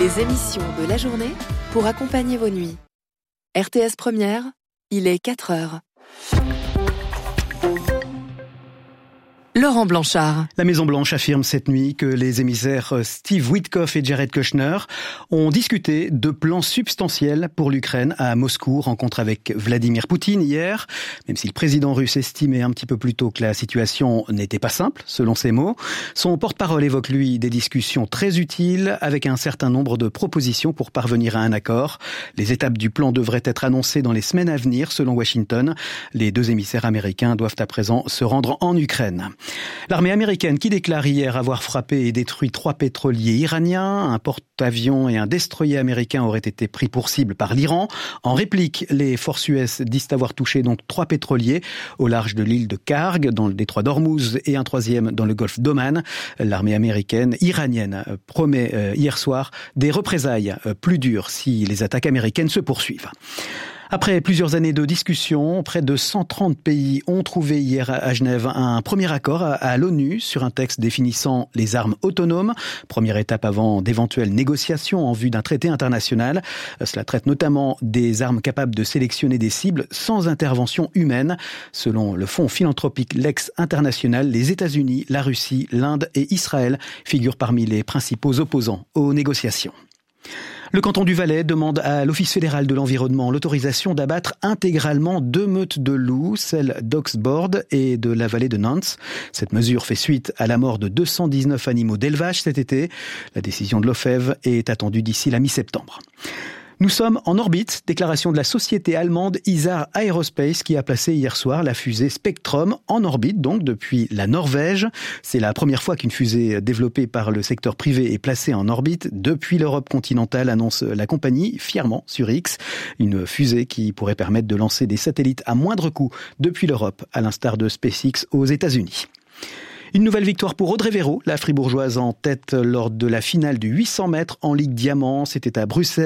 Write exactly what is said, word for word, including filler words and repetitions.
Les émissions de la journée pour accompagner vos nuits. R T S Première, il est quatre heures. Laurent Blanchard. La Maison-Blanche affirme cette nuit que les émissaires Steve Witkoff et Jared Kushner ont discuté de plans substantiels pour l'Ukraine à Moscou, rencontre avec Vladimir Poutine hier. Même si le président russe estimait un petit peu plus tôt que la situation n'était pas simple, selon ses mots, son porte-parole évoque lui des discussions très utiles avec un certain nombre de propositions pour parvenir à un accord. Les étapes du plan devraient être annoncées dans les semaines à venir, selon Washington. Les deux émissaires américains doivent à présent se rendre en Ukraine. L'armée américaine qui déclare hier avoir frappé et détruit trois pétroliers iraniens, un porte-avions et un destroyer américain auraient été pris pour cible par l'Iran. En réplique, les forces U S disent avoir touché donc trois pétroliers au large de l'île de Karg, dans le détroit d'Ormuz, et un troisième dans le golfe d'Oman. L'armée américaine iranienne promet euh, hier soir des représailles euh, plus dures si les attaques américaines se poursuivent. Après plusieurs années de discussions, près de cent trente pays ont trouvé hier à Genève un premier accord à l'ONU sur un texte définissant les armes autonomes. Première étape avant d'éventuelles négociations en vue d'un traité international. Cela traite notamment des armes capables de sélectionner des cibles sans intervention humaine. Selon le fonds philanthropique Lex International, les États-Unis, la Russie, l'Inde et Israël figurent parmi les principaux opposants aux négociations. Le canton du Valais demande à l'Office fédéral de l'environnement l'autorisation d'abattre intégralement deux meutes de loups, celles d'Oxbourg et de la vallée de Nantes. Cette mesure fait suite à la mort de deux cent dix-neuf animaux d'élevage cet été. La décision de l'O F E V est attendue d'ici la mi-septembre. Nous sommes en orbite, déclaration de la société allemande Isar Aerospace qui a placé hier soir la fusée Spectrum en orbite, donc depuis la Norvège. C'est la première fois qu'une fusée développée par le secteur privé est placée en orbite depuis l'Europe continentale, annonce la compagnie fièrement sur X. Une fusée qui pourrait permettre de lancer des satellites à moindre coût depuis l'Europe, à l'instar de SpaceX aux États-Unis. Une nouvelle victoire pour Audrey Véro, la fribourgeoise en tête lors de la finale du huit cents mètres en Ligue Diamant. C'était à Bruxelles.